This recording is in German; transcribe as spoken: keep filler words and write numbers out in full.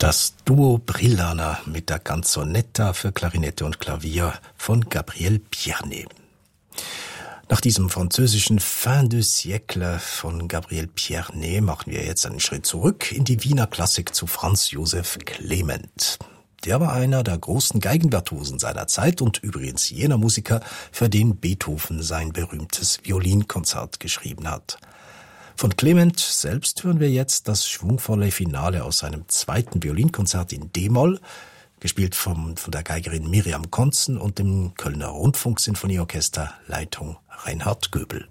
Das Duo Brillana mit der Canzonetta für Klarinette und Klavier von Gabriel Pierné. Nach diesem französischen Fin de siècle von Gabriel Pierné machen wir jetzt einen Schritt zurück in die Wiener Klassik zu Franz Josef Clement. Der war einer der großen Geigenvirtuosen seiner Zeit und übrigens jener Musiker, für den Beethoven sein berühmtes Violinkonzert geschrieben hat. Von Clement selbst hören wir jetzt das schwungvolle Finale aus seinem zweiten Violinkonzert in D-Moll, gespielt vom, von der Geigerin Miriam Konzen und dem Kölner Rundfunksinfonieorchester, Leitung Reinhard Göbel.